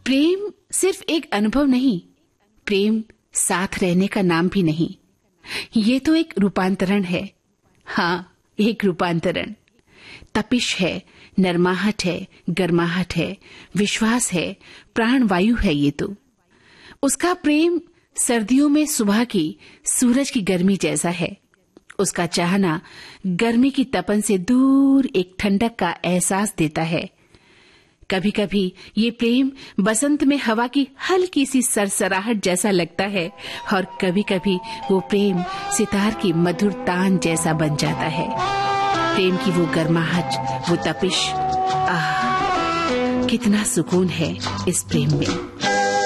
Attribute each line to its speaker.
Speaker 1: प्रेम सिर्फ एक अनुभव नहीं, प्रेम साथ रहने का नाम भी नहीं, ये तो एक रूपांतरण है। हाँ, एक रूपांतरण। तपिश है, नरमाहट है, गर्माहट है, विश्वास है, प्राण वायु है ये तो। उसका प्रेम सर्दियों में सुबह की सूरज की गर्मी जैसा है। उसका चाहना गर्मी की तपन से दूर एक ठंडक का एहसास देता है। कभी कभी ये प्रेम बसंत में हवा की हल्की सी सरसराहट जैसा लगता है और कभी कभी वो प्रेम सितार की मधुर तान जैसा बन जाता है। प्रेम की वो गर्माहट, वो तपिश, कितना सुकून है इस प्रेम में।